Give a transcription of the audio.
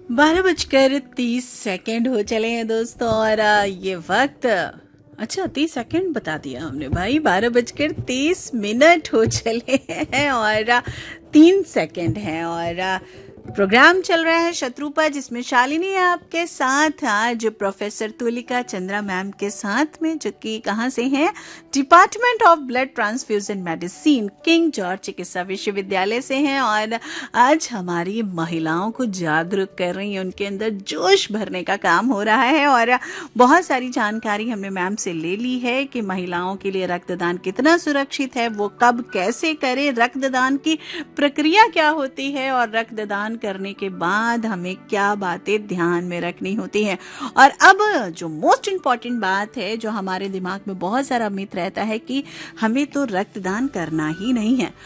12:30 हो चले हैं दोस्तों। और ये वक्त अच्छा 30 सेकंड बता दिया हमने भाई। 12:30 हो चले हैं और 3 सेकंड हैं। और प्रोग्राम चल रहा है शत्रुपा, जिसमें शालिनी है आपके साथ आज प्रोफेसर तुलिका चंद्रा मैम के साथ में, जो कि कहाँ से हैं, department of blood transfusion medicine, king George चिकित्सा विश्वविद्यालय से हैं। और आज हमारी महिलाओं को जागरूक कर रही हैं, उनके अंदर जोश भरने का काम हो रहा है। और बहुत सारी जानकारी हमने मैम से ले ली है कि महिलाओं के लिए रक्तदान कितना सुरक्षित है, वो कब कैसे करें, रक्तदान की प्रक्रिया क्या होती है और रक्तदान करने के बाद हमें क्या बातें ध्यान में रखनी होती हैं। और अब जो मोस्ट इम्पॉर्टेंट बात है, जो हमारे दिमाग में बहुत सारा मिथ रहता है कि हमें तो रक्तदान करना ही नहीं है।